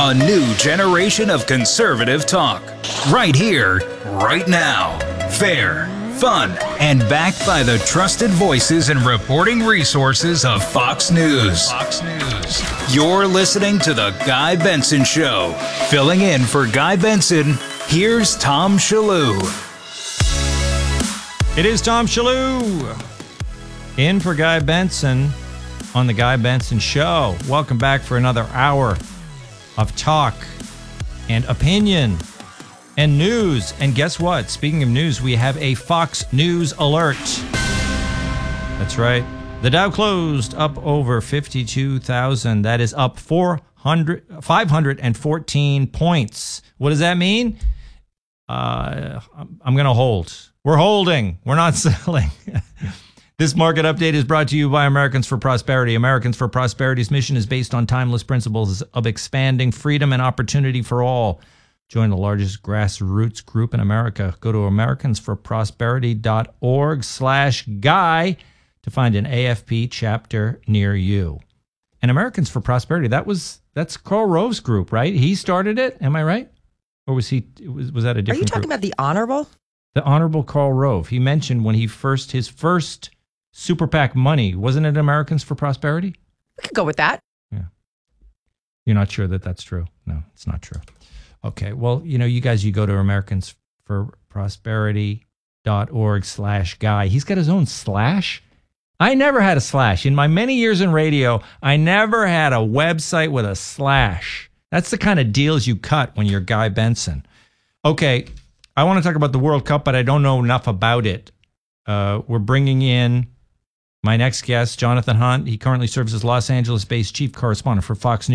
A new generation of conservative talk. Right here, right now. Fair, fun, and backed by the trusted voices and reporting resources of Fox News. Fox News. You're listening to The Guy Benson Show. Filling in for Guy Benson, here's Tom Shillue. It is Tom Shillue in for Guy Benson on The Guy Benson Show. Welcome back for another hour of talk and opinion and news. And guess what? Speaking of news, we have a Fox News alert. That's right. The Dow closed up over 52,000. That is up 514 points. What does that mean? I'm going to hold. We're holding. We're not selling. This market update is brought to you by Americans for Prosperity. Americans for Prosperity's mission is based on timeless principles of expanding freedom and opportunity for all. Join the largest grassroots group in America. Go to americansforprosperity.org/guy to find an AFP chapter near you. And Americans for Prosperity, that's Karl Rove's group, right? He started it. Am I right? Or was that a different Are you talking about the Honorable? The Honorable Karl Rove. He mentioned when his first Super PAC money, wasn't it Americans for Prosperity? We could go with that. Yeah. You're not sure that that's true? No, it's not true. Okay. Well, you guys, you go to americansforprosperity.org/guy. He's got his own slash. I never had a slash. In my many years in radio, I never had a website with a slash. That's the kind of deals you cut when you're Guy Benson. Okay. I want to talk about the World Cup, but I don't know enough about it. We're bringing in my next guest, Jonathan Hunt. He currently serves as Los Angeles-based chief correspondent for Fox News.